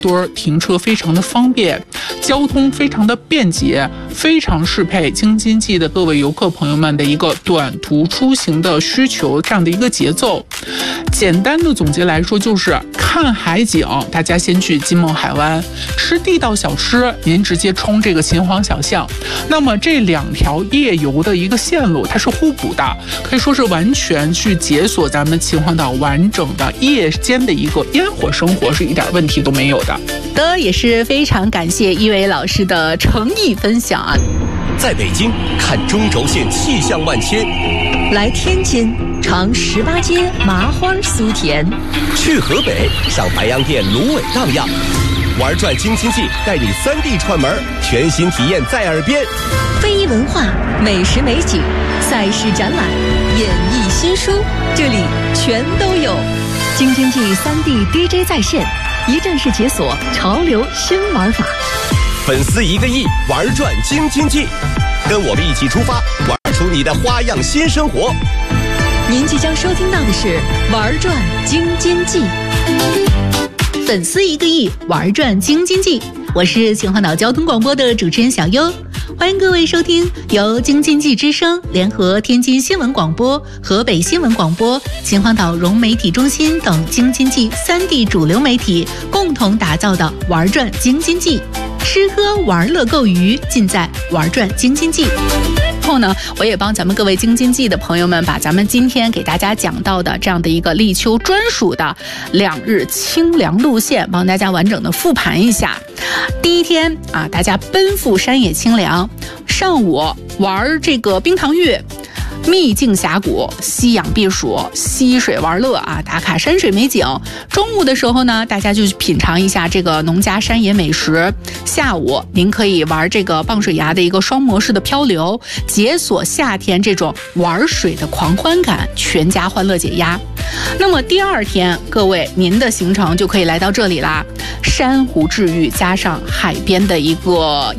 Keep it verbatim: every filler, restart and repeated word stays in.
墩停车非常的方便，交通非常的便捷，非常适配京津冀的各位游客朋友们的一个短途出行的需求，这样的一个节奏。简单的总结来说，就是看海景，大家先去金梦海湾；吃地道小吃，您直接冲这个秦皇小巷。那么这两条夜游的一个线路，它是互补的，可以说是完全去解锁咱们秦皇岛完整的夜间的一个烟火生活，是一点问题都没有的。 的也是非常感谢一伟老师的诚意分享啊！ 在北京看中轴线气象万千， 来天津尝十八街麻花酥甜， 去河北上白洋淀芦苇荡漾，玩转京津冀带你三 D 串门，全新体验在耳边。 非遗文化、美食美景、赛事展览、演艺新书，这里全都有。京津冀三 D D J 在线，一站式解锁潮流新玩法。 粉丝一个亿，玩转京津冀，跟我们一起出发，玩出你的花样新生活。 您即将收听到的是玩转京津冀。 粉丝一个亿，玩转京津冀。我是秦皇岛交通广播的主持人小优，欢迎各位收听由京津冀之声联合天津新闻广播、河北新闻广播、秦皇岛融媒体中心等京津冀三地主流媒体共同打造的玩转京津冀，吃喝玩乐购娱尽在玩转京津冀。后呢，我也帮咱们各位京津冀的朋友们把咱们今天给大家讲到的这样的一个立秋专属的两日清凉路线，帮大家完整的复盘一下。第一天啊，大家奔赴山野清凉，上午玩这个冰糖浴，秘境峡谷，吸氧避暑，溪水玩乐啊，打卡山水美景。中午的时候呢，大家就去品尝一下这个农家山野美食。下午您可以玩这个傍水崖的一个双模式的漂流，解锁夏天这种玩水的狂欢感，全家欢乐解压。那么第二天，各位您的行程就可以来到这里啦，珊瑚治愈加上海边的一个